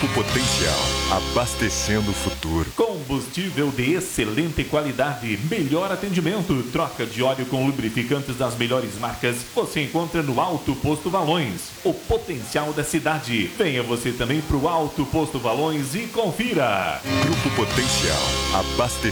Potencial, abastecendo o futuro. Combustível de excelente qualidade, melhor atendimento, troca de óleo com lubrificantes das melhores marcas, você encontra no Alto Posto Valões, o potencial da cidade. Venha você também para o Alto Posto Valões e confira. Grupo Potencial, abastecendo